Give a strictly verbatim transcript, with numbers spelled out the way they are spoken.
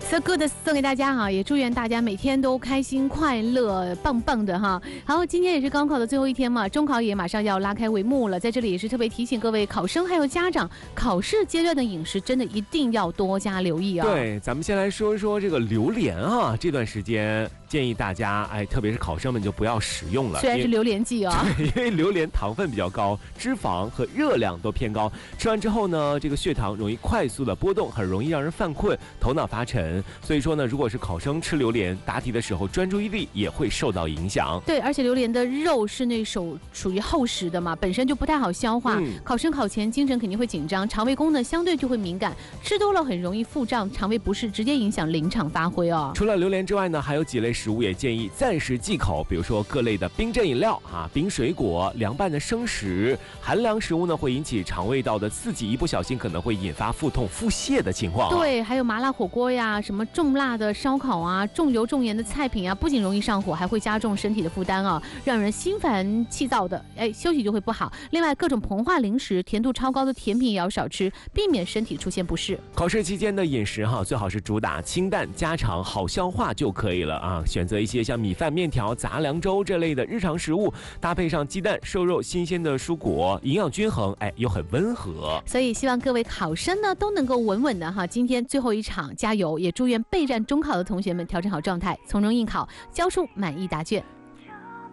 So good 送给大家哈，也祝愿大家每天都开心快乐，棒棒的哈。好，今天也是高考的最后一天嘛，中考也马上要拉开帷幕了，在这里也是特别提醒各位考生还有家长，考试阶段的饮食真的一定要多加留意啊。 对，咱们先来说一说这个榴莲啊，这段时间建议大家，哎，特别是考生们就不要食用了， 虽然是榴莲季啊， 对，因为榴莲糖分比较高，脂肪和热量都偏高，吃完之后呢，这个血糖容易快速的波动，很容易让人犯困，头脑发沉。所以说呢，如果是考生吃榴莲，答题的时候专注力也会受到影响。 对，而且榴莲的肉是那种属于厚实的嘛，本身就不太好消化，嗯、考生考前精神肯定会紧张，肠胃功能相对就会敏感，吃多了很容易腹胀、肠胃不适，直接影响临场发挥哦。 除了榴莲之外呢，还有几类食物也建议暂时忌口，比如说各类的冰镇饮料啊、冰水果、凉拌的生食，寒凉食物呢会引起肠胃道的刺激，一不小心可能会引发腹痛、腹泻的情况、啊。 对，还有麻辣火锅呀，什么重辣的烧烤啊，重油重盐的菜品啊，不仅容易上火，还会加重身体的负担啊，让人心烦气躁的，哎，休息就会不好。另外，各种膨化零食、甜度超高的甜品也要少吃，避免身体出现不适。 考试期间的饮食哈，最好是主打清淡家常，好消化就可以了啊。选择一些像米饭、面条、杂粮粥这类的日常食物，搭配上鸡蛋、瘦肉、新鲜的蔬果，营养均衡，哎，又很温和。 所以希望各位考生呢都能够稳稳的哈，今天最后一场加油，也祝愿备战中考的同学们调整好状态，从容应考，交出满意答卷。